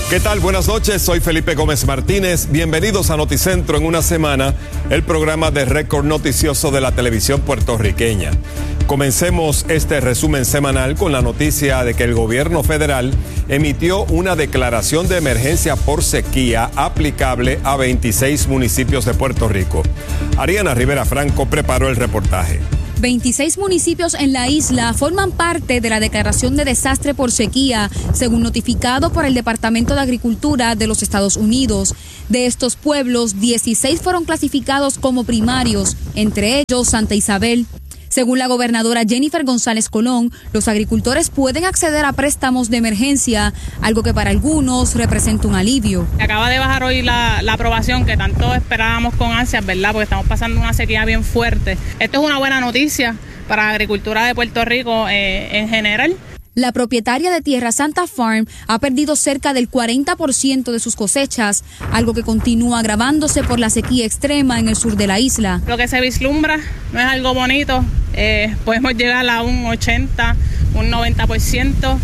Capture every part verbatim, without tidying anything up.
¿Qué tal? Buenas noches, soy Felipe Gómez Martínez. Bienvenidos a Noticentro en una semana, el programa de récord noticioso de la televisión puertorriqueña. Comencemos este resumen semanal con la noticia de que el gobierno federal emitió una declaración de emergencia por sequía aplicable a veintiséis municipios de Puerto Rico. Ariana Rivera Franco preparó el reportaje. veintiséis municipios en la isla forman parte de la declaración de desastre por sequía, según notificado por el Departamento de Agricultura de los Estados Unidos. De estos pueblos, dieciséis fueron clasificados como primarios, entre ellos Santa Isabel. Según la gobernadora Jennifer González Colón, los agricultores pueden acceder a préstamos de emergencia, algo que para algunos representa un alivio. Acaba de bajar hoy la, la aprobación que tanto esperábamos con ansias, ¿verdad? Porque estamos pasando una sequía bien fuerte. Esto es una buena noticia para la agricultura de Puerto Rico eh, en general. La propietaria de Tierra Santa Farm ha perdido cerca del cuarenta por ciento de sus cosechas, algo que continúa agravándose por la sequía extrema en el sur de la isla. Lo que se vislumbra no es algo bonito, eh, podemos llegar a un ochenta, un noventa por ciento.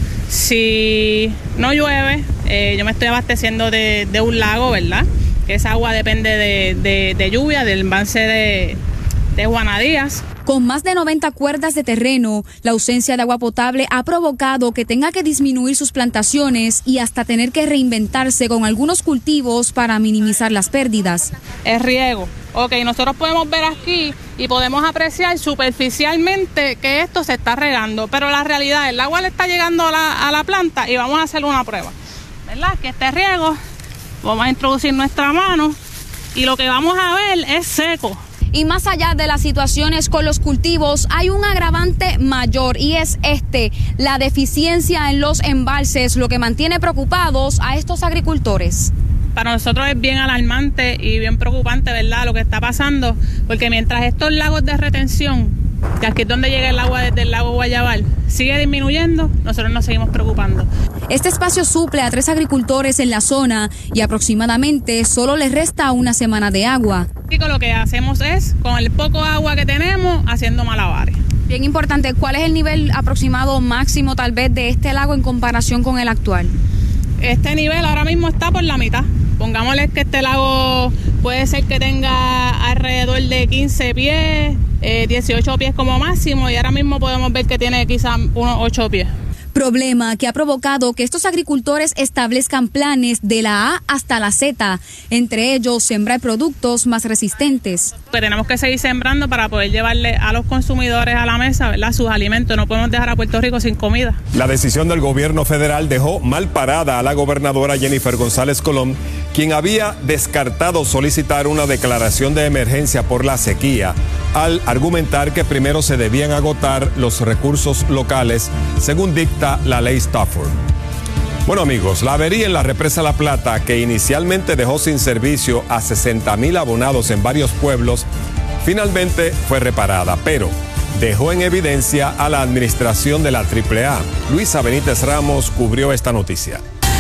Si no llueve, eh, yo me estoy abasteciendo de, de un lago, ¿verdad? Que esa agua depende de, de, de lluvia, del embalse de, de Juana Díaz. Con más de noventa cuerdas de terreno, la ausencia de agua potable ha provocado que tenga que disminuir sus plantaciones y hasta tener que reinventarse con algunos cultivos para minimizar las pérdidas. Es riego. Ok, nosotros podemos ver aquí y podemos apreciar superficialmente que esto se está regando, pero la realidad, el agua le está llegando a la, a la planta y vamos a hacer una prueba, ¿verdad? Que este riego, vamos a introducir nuestra mano y lo que vamos a ver es seco. Y más allá de las situaciones con los cultivos, hay un agravante mayor y es este, la deficiencia en los embalses, lo que mantiene preocupados a estos agricultores. Para nosotros es bien alarmante y bien preocupante, ¿verdad?, lo que está pasando, porque mientras estos lagos de retención, que aquí es donde llega el agua desde el lago Guayabal, sigue disminuyendo, nosotros nos seguimos preocupando. Este espacio suple a tres agricultores en la zona y aproximadamente solo les resta una semana de agua. Y lo que hacemos es, con el poco agua que tenemos, haciendo malabares. Bien importante, ¿cuál es el nivel aproximado máximo tal vez de este lago en comparación con el actual? Este nivel ahora mismo está por la mitad. Pongámosle que este lago puede ser que tenga alrededor de quince pies, eh, dieciocho pies como máximo, y ahora mismo podemos ver que tiene quizás unos ocho pies. Problema que ha provocado que estos agricultores establezcan planes de la A hasta la Z, entre ellos sembrar productos más resistentes. Pues tenemos que seguir sembrando para poder llevarle a los consumidores a la mesa, ¿verdad?, sus alimentos. No podemos dejar a Puerto Rico sin comida. La decisión del gobierno federal dejó mal parada a la gobernadora Jennifer González Colón, quien había descartado solicitar una declaración de emergencia por la sequía, al argumentar que primero se debían agotar los recursos locales, según dicta la ley Stafford. Bueno, amigos, la avería en la represa La Plata, que inicialmente dejó sin servicio a sesenta mil abonados en varios pueblos, finalmente fue reparada, pero dejó en evidencia a la administración de la triple A. Luisa Benítez Ramos cubrió esta noticia.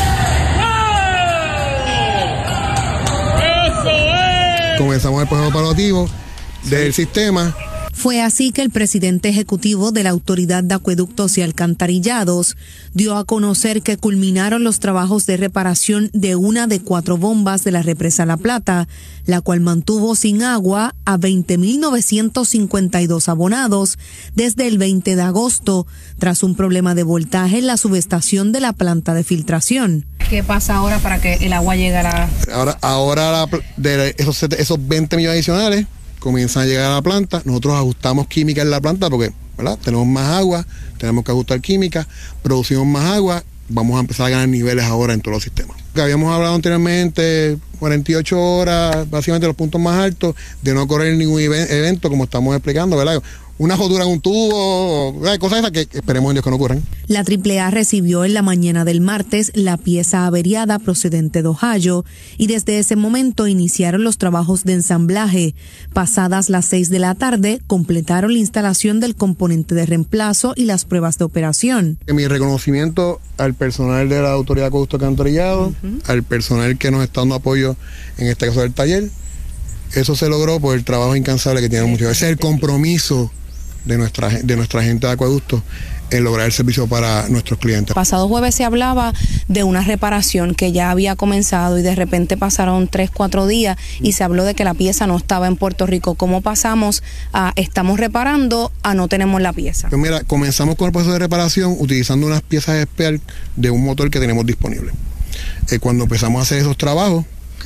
Comenzamos el proceso evaluativo del sistema. Fue así que el presidente ejecutivo de la Autoridad de Acueductos y Alcantarillados dio a conocer que culminaron los trabajos de reparación de una de cuatro bombas de la represa La Plata, la cual mantuvo sin agua a veinte mil novecientos cincuenta y dos abonados desde el veinte de agosto, tras un problema de voltaje en la subestación de la planta de filtración. ¿Qué pasa ahora para que el agua llegue a la...? Ahora, ahora la, de esos, esos veinte millones adicionales comienzan a llegar a la planta. Nosotros ajustamos química en la planta porque, ¿verdad?, tenemos más agua, tenemos que ajustar química, producimos más agua, vamos a empezar a ganar niveles ahora en todos los sistemas. Que habíamos hablado anteriormente, cuarenta y ocho horas, básicamente los puntos más altos, de no correr ningún evento, como estamos explicando, ¿verdad? Una jodura en un tubo, cosas esas que esperemos en Dios que no ocurran. La triple A recibió en la mañana del martes la pieza averiada procedente de Ohio y desde ese momento iniciaron los trabajos de ensamblaje. Pasadas las seis de la tarde, completaron la instalación del componente de reemplazo y las pruebas de operación. Mi reconocimiento al personal de la Autoridad de Acueductos y Alcantarillados, uh-huh. al personal que nos está dando apoyo, en este caso del taller. Eso se logró por el trabajo incansable que tienen muchos. Ese es el compromiso de nuestra, de nuestra gente de acueductos en lograr el servicio para nuestros clientes. Pasado jueves se hablaba de una reparación que ya había comenzado y de repente pasaron tres, cuatro días y se habló de que la pieza no estaba en Puerto Rico. ¿Cómo pasamos a estamos reparando a no tenemos la pieza? Pues mira, comenzamos con el proceso de reparación utilizando unas piezas spare de un motor que tenemos disponible. Eh, cuando empezamos a hacer esos trabajos,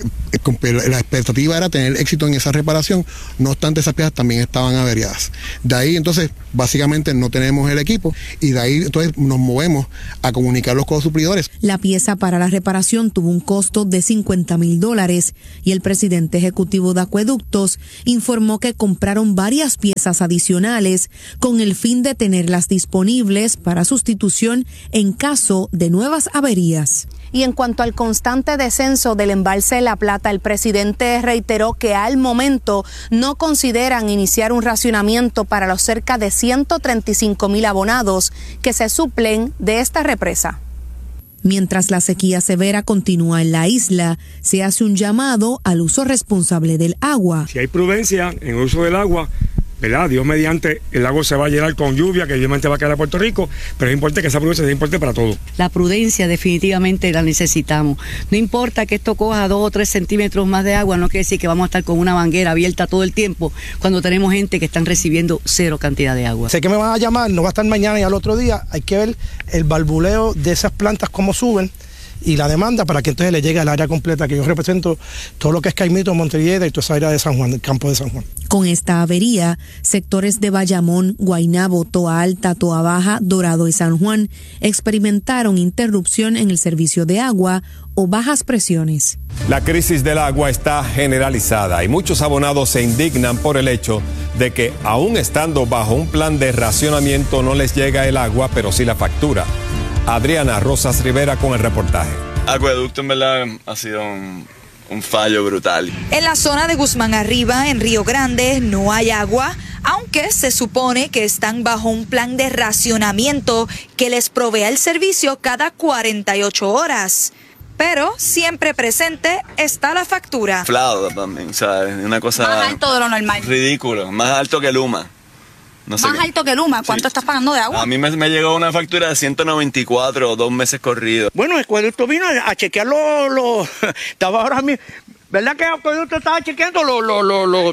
la expectativa era tener éxito en esa reparación, no obstante esas piezas también estaban averiadas. De ahí entonces básicamente no tenemos el equipo y de ahí entonces nos movemos a comunicarlos con los suplidores. La pieza para la reparación tuvo un costo de cincuenta mil dólares y el presidente ejecutivo de Acueductos informó que compraron varias piezas adicionales con el fin de tenerlas disponibles para sustitución en caso de nuevas averías. Y en cuanto al constante descenso del embalse de La Plata, el presidente reiteró que al momento no consideran iniciar un racionamiento para los cerca de ciento treinta y cinco mil abonados que se suplen de esta represa. Mientras la sequía severa continúa en la isla, se hace un llamado al uso responsable del agua. Si hay prudencia en el uso del agua, ¿verdad? Dios mediante, el lago se va a llenar con lluvia, que obviamente va a caer a Puerto Rico, pero es importante que esa prudencia sea importante para todo. La prudencia definitivamente la necesitamos. No importa que esto coja dos o tres centímetros más de agua, no quiere decir que vamos a estar con una manguera abierta todo el tiempo cuando tenemos gente que están recibiendo cero cantidad de agua. Sé que me van a llamar, no va a estar mañana y al otro día, hay que ver el balbuleo de esas plantas, cómo suben, y la demanda para que entonces le llegue al área completa, que yo represento todo lo que es Caimito, Montelledra y toda esa área de San Juan, el campo de San Juan. Con esta avería, sectores de Bayamón, Guaynabo, Toa Alta, Toa Baja, Dorado y San Juan experimentaron interrupción en el servicio de agua o bajas presiones. La crisis del agua está generalizada y muchos abonados se indignan por el hecho de que, aún estando bajo un plan de racionamiento, no les llega el agua, pero sí la factura. Adriana Rosas Rivera con el reportaje. Acueducto en verdad ha sido un, un fallo brutal. En la zona de Guzmán Arriba, en Río Grande, no hay agua, aunque se supone que están bajo un plan de racionamiento que les provee el servicio cada cuarenta y ocho horas. Pero siempre presente está la factura. Inflado también, ¿sabes? Una cosa... Más alto de lo normal. Ridículo, más alto que Luma. No sé más qué. alto que Luma. ¿Cuánto sí. estás pagando de agua? A mí me, me llegó una factura de ciento noventa y cuatro, dos meses corridos. Bueno, el Acueducto vino a, a chequear los... Lo, estaba ahora mismo... ¿Verdad que el Acueducto estaba chequeando los... Lo, lo, lo,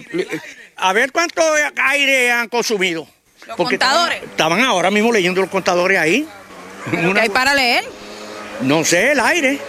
a ver cuánto aire han consumido? ¿Los Porque contadores? Estaban, estaban ahora mismo leyendo los contadores ahí. ¿Pero qué hay para leer? No sé, el aire.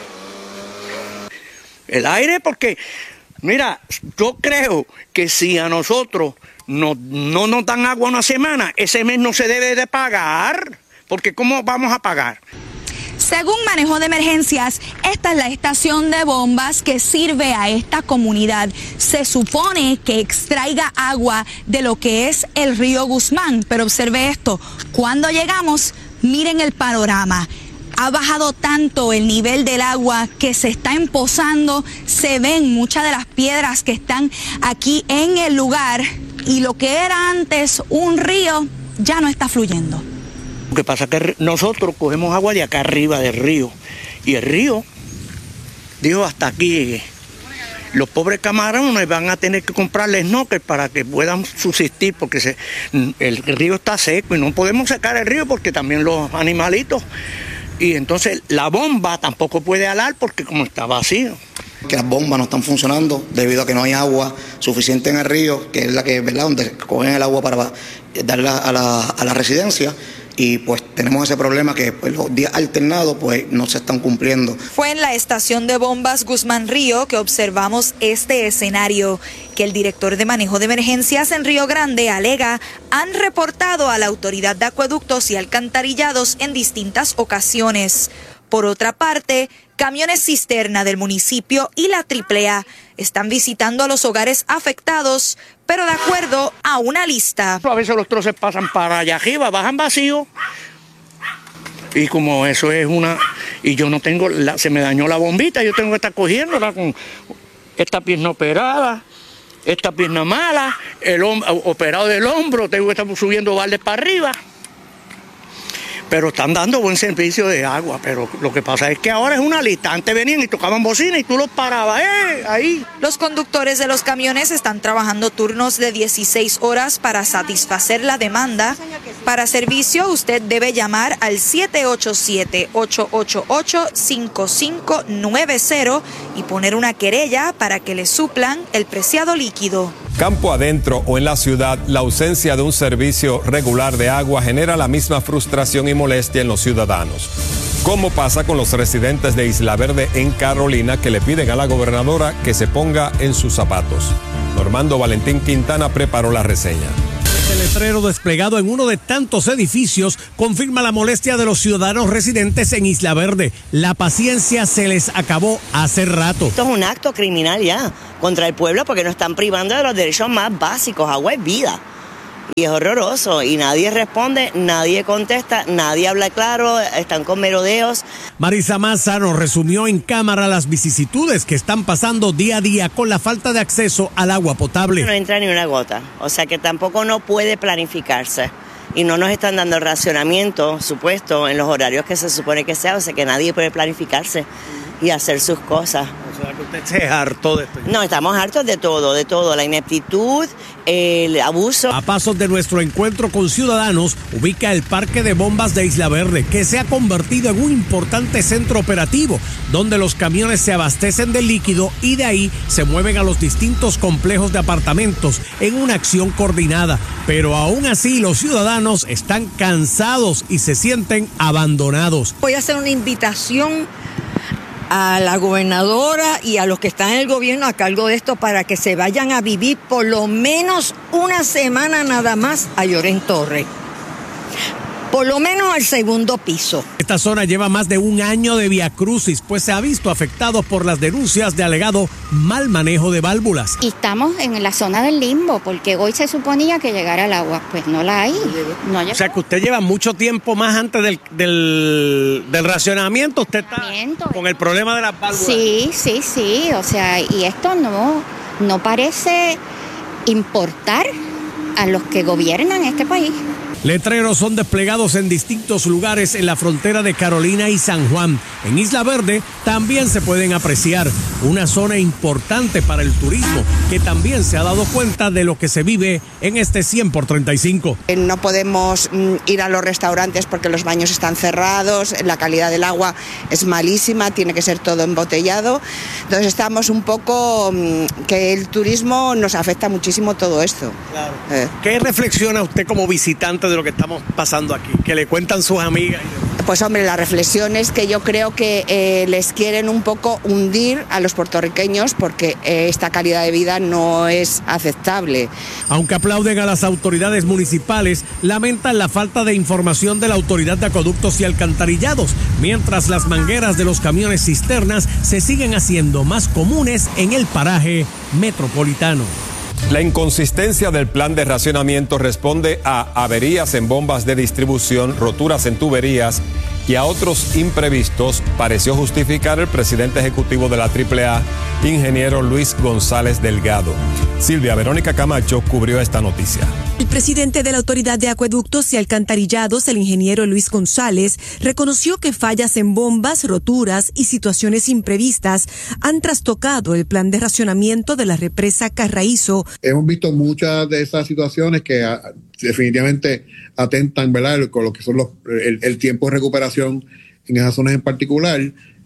El aire porque... Mira, yo creo que si a nosotros... No, no nos dan agua una semana, ese mes no se debe de pagar, porque ¿cómo vamos a pagar? Según Manejo de Emergencias, esta es la estación de bombas que sirve a esta comunidad. Se supone que extraiga agua de lo que es el río Guzmán, pero observe esto, cuando llegamos, miren el panorama. Ha bajado tanto el nivel del agua que se está empozando, se ven muchas de las piedras que están aquí en el lugar y lo que era antes un río ya no está fluyendo. Lo que pasa es que nosotros cogemos agua de acá arriba del río y el río dijo hasta aquí llegué. Los pobres camarones van a tener que comprarles snorkel para que puedan subsistir porque se, el río está seco y no podemos secar el río porque también los animalitos. Y entonces la bomba tampoco puede alar porque como está vacío. Que las bombas no están funcionando debido a que no hay agua suficiente en el río, que es la que, ¿verdad?, donde cogen el agua para darla a la, a la residencia. Y pues tenemos ese problema que pues, los días alternados pues no se están cumpliendo. Fue en la estación de bombas Guzmán Río que observamos este escenario, que el director de Manejo de Emergencias en Río Grande alega han reportado a la Autoridad de Acueductos y Alcantarillados en distintas ocasiones. Por otra parte, camiones cisterna del municipio y la triple A están visitando a los hogares afectados, pero de acuerdo a una lista. A veces los troces pasan para allá arriba, bajan vacíos. Y como eso es una... Y yo no tengo... La, se me dañó la bombita, yo tengo que estar cogiéndola con esta pierna operada, esta pierna mala, el operado del hombro, tengo que estar subiendo baldes para arriba. pero están dando buen servicio de agua, pero lo que pasa es que ahora es una lista, antes venían y tocaban bocina y tú los parabas, ¡eh! Ahí. Los conductores de los camiones están trabajando turnos de dieciséis horas para satisfacer la demanda. Para servicio, usted debe llamar al siete ocho siete, ocho ocho ocho, cinco cinco nueve cero y poner una querella para que le suplan el preciado líquido. Campo adentro o en la ciudad, la ausencia de un servicio regular de agua genera la misma frustración y molestia en los ciudadanos. ¿Cómo pasa con los residentes de Isla Verde en Carolina que le piden a la gobernadora que se ponga en sus zapatos? Normando Valentín Quintana preparó la reseña. El letrero desplegado en uno de tantos edificios confirma la molestia de los ciudadanos residentes en Isla Verde. La paciencia se les acabó hace rato. Esto es un acto criminal ya contra el pueblo porque nos están privando de los derechos más básicos. Agua es vida. Y es horroroso y nadie responde, nadie contesta, nadie habla claro, están con merodeos. Marisa Maza nos resumió en cámara las vicisitudes que están pasando día a día con la falta de acceso al agua potable. No entra ni una gota, o sea que tampoco no puede planificarse y no nos están dando racionamiento supuesto en los horarios que se supone que sea, o sea que nadie puede planificarse y hacer sus cosas. O sea que usted se hartó de esto. No, estamos hartos de todo, de todo, la ineptitud, el abuso. A pasos de nuestro encuentro con ciudadanos, ubica el Parque de Bombas de Isla Verde, que se ha convertido en un importante centro operativo, donde los camiones se abastecen de líquido y de ahí se mueven a los distintos complejos de apartamentos en una acción coordinada. Pero aún así los ciudadanos están cansados y se sienten abandonados. Voy a hacer una invitación a la gobernadora y a los que están en el gobierno a cargo de esto para que se vayan a vivir por lo menos una semana nada más a Llorén Torres. Por lo menos al segundo piso. Esta zona lleva más de un año de viacrucis, pues se ha visto afectado por las denuncias de alegado mal manejo de válvulas. Y estamos en la zona del limbo, porque hoy se suponía que llegara el agua, pues no la hay. No llegó. O sea que usted lleva mucho tiempo más antes del, del, del racionamiento, usted está con el problema de las válvulas. Sí, sí, sí, o sea, y esto no, no parece importar a los que gobiernan este país. Letreros son desplegados en distintos lugares en la frontera de Carolina y San Juan. En Isla Verde también se pueden apreciar, una zona importante para el turismo que también se ha dado cuenta de lo que se vive en este cien por treinta y cinco. No podemos ir a los restaurantes porque los baños están cerrados, la calidad del agua es malísima, tiene que ser todo embotellado. Entonces estamos un poco, que el turismo nos afecta muchísimo todo esto. Claro. Eh. ¿Qué reflexiona usted como visitante de lo que estamos pasando aquí? ¿Que le cuentan sus amigas? Pues hombre, la reflexión es que yo creo que eh, les quieren un poco hundir a los puertorriqueños porque eh, esta calidad de vida no es aceptable. Aunque aplauden a las autoridades municipales, lamentan la falta de información de la Autoridad de Acueductos y Alcantarillados, mientras las mangueras de los camiones cisternas se siguen haciendo más comunes en el paraje metropolitano. La inconsistencia del plan de racionamiento responde a averías en bombas de distribución, roturas en tuberías y a otros imprevistos, pareció justificar el presidente ejecutivo de la triple A, ingeniero Luis González Delgado. Silvia Verónica Camacho cubrió esta noticia. El presidente de la Autoridad de Acueductos y Alcantarillados, el ingeniero Luis González, reconoció que fallas en bombas, roturas y situaciones imprevistas han trastocado el plan de racionamiento de la represa Carraízo. Hemos visto muchas de esas situaciones que a, definitivamente atentan, ¿verdad?, con lo que son los, el, el tiempo de recuperación en esas zonas en particular.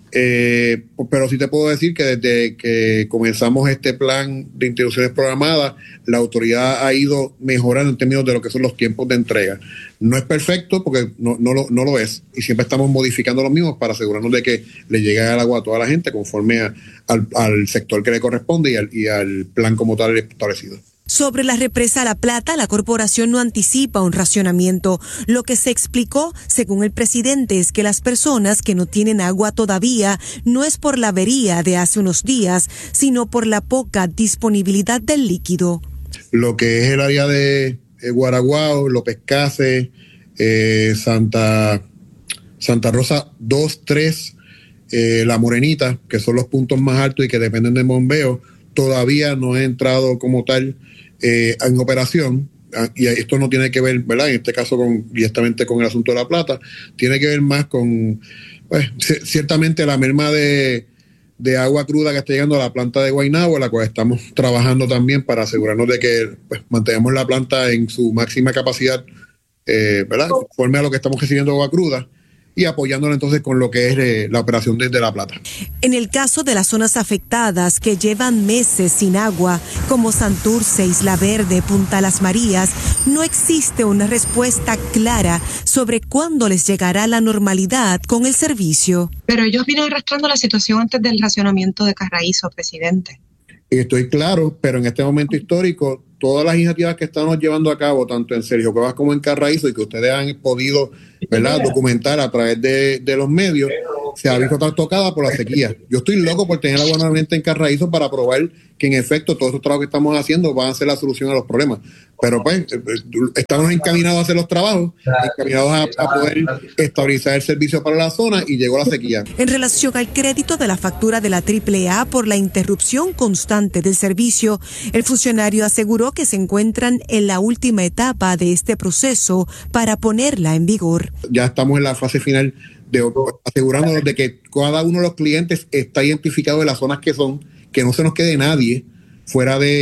Eh, pero sí te puedo decir que desde que comenzamos este plan de interrupciones programadas, la autoridad ha ido mejorando en términos de lo que son los tiempos de entrega. No es perfecto porque no, no, lo, no lo es, y siempre estamos modificando los mismos para asegurarnos de que le llegue el agua a toda la gente conforme a, al, al sector que le corresponde y al, y al plan como tal establecido. Sobre la represa La Plata, la corporación no anticipa un racionamiento. Lo que se explicó, según el presidente, es que las personas que no tienen agua todavía no es por la avería de hace unos días, sino por la poca disponibilidad del líquido. Lo que es el área de eh, Guaraguao, López Case, eh, Santa, Santa Rosa dos, tres, eh, La Morenita, que son los puntos más altos y que dependen del bombeo, todavía no ha entrado como tal Eh, en operación. y esto no tiene que ver, ¿verdad? En este caso con, directamente con el asunto de la plata, tiene que ver más con, pues, ciertamente la merma de, de agua cruda que está llegando a la planta de Guaynabo, la cual estamos trabajando también para asegurarnos de que pues, mantengamos la planta en su máxima capacidad, eh, ¿verdad? Conforme a lo que estamos recibiendo agua cruda, y apoyándola entonces con lo que es eh, la operación desde La Plata. En el caso de las zonas afectadas que llevan meses sin agua, como Santurce, Isla Verde, Punta Las Marías, no existe una respuesta clara sobre cuándo les llegará la normalidad con el servicio. Pero ellos vienen arrastrando la situación antes del racionamiento de Carraízo, presidente. Estoy claro, pero en este momento histórico, todas las iniciativas que estamos llevando a cabo, tanto en Sergio Cuevas como en Carraízo, y que ustedes han podido, ¿verdad?, documentar a través de, de los medios, se ha visto tan tocada por la sequía. Yo estoy loco por tener agua nuevamente en Carraízo para probar que en efecto todos esos trabajos que estamos haciendo van a ser la solución a los problemas. Pero pues estamos encaminados a hacer los trabajos, encaminados a, a poder estabilizar el servicio para la zona, y llegó la sequía. En relación al crédito de la factura de la triple A por la interrupción constante del servicio, el funcionario aseguró que se encuentran en la última etapa de este proceso para ponerla en vigor. Ya estamos en la fase final de asegurándonos de que cada uno de los clientes está identificado de las zonas que son, que no se nos quede nadie fuera de